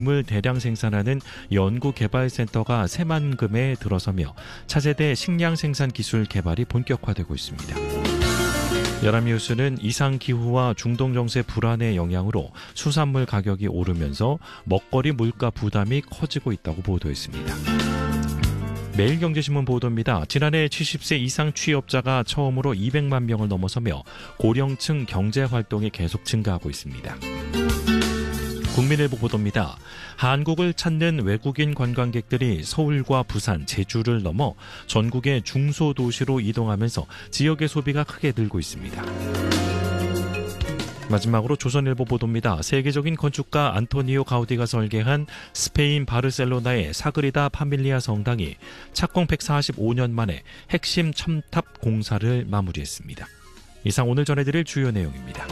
물 대량 생산하는 연구개발센터가 새만금에 들어서며 차세대 식량 생산 기술 개발이 본격화되고 있습니다. 연합뉴스는 이상기후와 중동정세 불안의 영향으로 수산물 가격이 오르면서 먹거리 물가 부담이 커지고 있다고 보도했습니다. 매일경제신문 보도입니다. 지난해 70세 이상 취업자가 처음으로 200만 명을 넘어서며 고령층 경제활동이 계속 증가하고 있습니다. 국민일보 보도입니다. 한국을 찾는 외국인 관광객들이 서울과 부산, 제주를 넘어 전국의 중소도시로 이동하면서 지역의 소비가 크게 늘고 있습니다. 마지막으로 조선일보 보도입니다. 세계적인 건축가 안토니오 가우디가 설계한 스페인 바르셀로나의 사그리다 파밀리아 성당이 착공 145년 만에 핵심 첨탑 공사를 마무리했습니다. 이상 오늘 전해드릴 주요 내용입니다.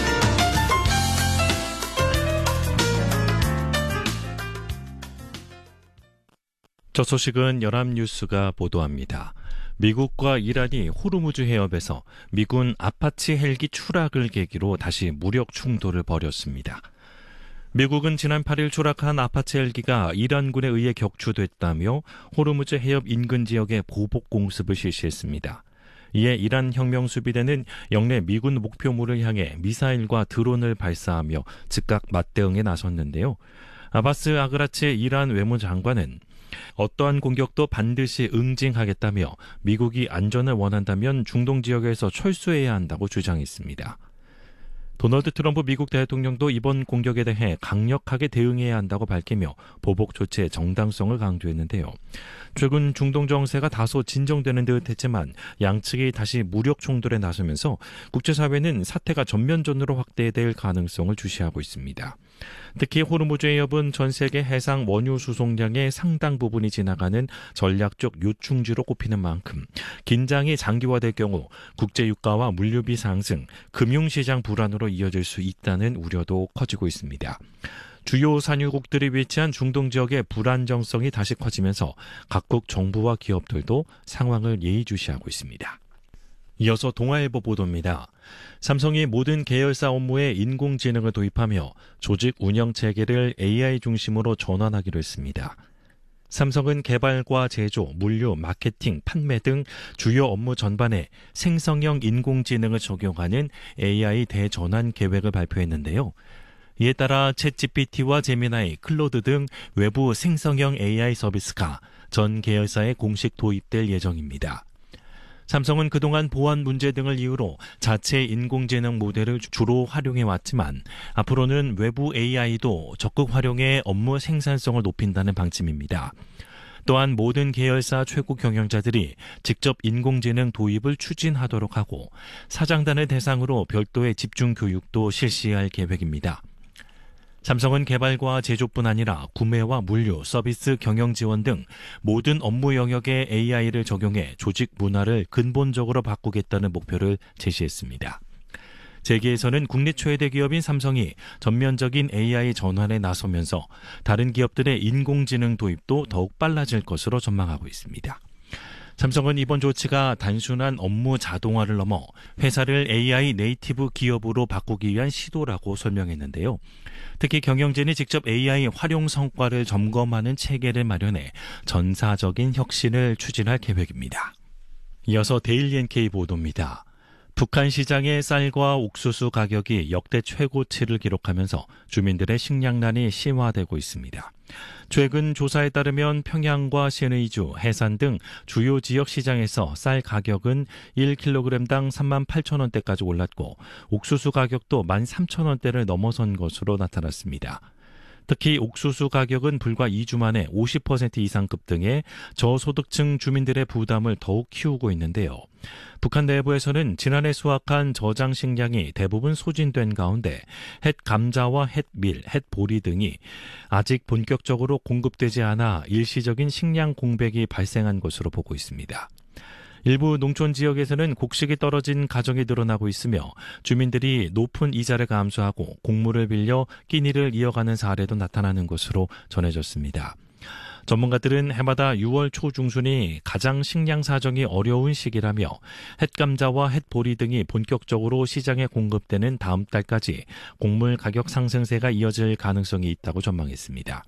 저 소식은 연합뉴스가 보도합니다. 미국과 이란이 호르무즈 해협에서 미군 아파치 헬기 추락을 계기로 다시 무력 충돌을 벌였습니다. 미국은 지난 8일 추락한 아파치 헬기가 이란군에 의해 격추됐다며 호르무즈 해협 인근 지역에 보복 공습을 실시했습니다. 이에 이란 혁명수비대는 영내 미군 목표물을 향해 미사일과 드론을 발사하며 즉각 맞대응에 나섰는데요. 아바스 아그라치 이란 외무장관은 어떠한 공격도 반드시 응징하겠다며 미국이 안전을 원한다면 중동 지역에서 철수해야 한다고 주장했습니다. 도널드 트럼프 미국 대통령도 이번 공격에 대해 강력하게 대응해야 한다고 밝히며 보복 조치의 정당성을 강조했는데요. 최근 중동 정세가 다소 진정되는 듯 했지만 양측이 다시 무력 충돌에 나서면서 국제사회는 사태가 전면전으로 확대될 가능성을 주시하고 있습니다. 특히 호르무즈 해협은 전 세계 해상 원유 수송량의 상당 부분이 지나가는 전략적 요충지로 꼽히는 만큼 긴장이 장기화될 경우 국제 유가와 물류비 상승, 금융시장 불안으로 이어질 수 있다는 우려도 커지고 있습니다. 주요 산유국들이 위치한 중동 지역의 불안정성이 다시 커지면서 각국 정부와 기업들도 상황을 예의주시하고 있습니다. 이어서 동아일보 보도입니다. 삼성이 모든 계열사 업무에 인공지능을 도입하며 조직 운영 체계를 AI 중심으로 전환하기로 했습니다. 삼성은 개발과 제조, 물류, 마케팅, 판매 등 주요 업무 전반에 생성형 인공지능을 적용하는 AI 대전환 계획을 발표했는데요. 이에 따라 챗GPT와 제미나이, 클로드 등 외부 생성형 AI 서비스가 전 계열사에 공식 도입될 예정입니다. 삼성은 그동안 보안 문제 등을 이유로 자체 인공지능 모델을 주로 활용해왔지만 앞으로는 외부 AI도 적극 활용해 업무 생산성을 높인다는 방침입니다. 또한 모든 계열사 최고 경영자들이 직접 인공지능 도입을 추진하도록 하고 사장단을 대상으로 별도의 집중 교육도 실시할 계획입니다. 삼성은 개발과 제조뿐 아니라 구매와 물류, 서비스, 경영 지원 등 모든 업무 영역에 AI를 적용해 조직 문화를 근본적으로 바꾸겠다는 목표를 제시했습니다. 재계에서는 국내 최대 기업인 삼성이 전면적인 AI 전환에 나서면서 다른 기업들의 인공지능 도입도 더욱 빨라질 것으로 전망하고 있습니다. 삼성은 이번 조치가 단순한 업무 자동화를 넘어 회사를 AI 네이티브 기업으로 바꾸기 위한 시도라고 설명했는데요. 특히 경영진이 직접 AI 활용 성과를 점검하는 체계를 마련해 전사적인 혁신을 추진할 계획입니다. 이어서 데일리 NK 보도입니다. 북한 시장의 쌀과 옥수수 가격이 역대 최고치를 기록하면서 주민들의 식량난이 심화되고 있습니다. 최근 조사에 따르면 평양과 신의주, 해산 등 주요 지역 시장에서 쌀 가격은 1kg당 38,000원대까지 올랐고 옥수수 가격도 13,000원대를 넘어선 것으로 나타났습니다. 특히 옥수수 가격은 불과 2주 만에 50% 이상 급등해 저소득층 주민들의 부담을 더욱 키우고 있는데요. 북한 내부에서는 지난해 수확한 저장 식량이 대부분 소진된 가운데 햇 감자와 햇 밀, 햇 보리 등이 아직 본격적으로 공급되지 않아 일시적인 식량 공백이 발생한 것으로 보고 있습니다. 일부 농촌 지역에서는 곡식이 떨어진 가정이 늘어나고 있으며 주민들이 높은 이자를 감수하고 곡물을 빌려 끼니를 이어가는 사례도 나타나는 것으로 전해졌습니다. 전문가들은 해마다 6월 초중순이 가장 식량 사정이 어려운 시기라며 햇감자와 햇보리 등이 본격적으로 시장에 공급되는 다음 달까지 곡물 가격 상승세가 이어질 가능성이 있다고 전망했습니다.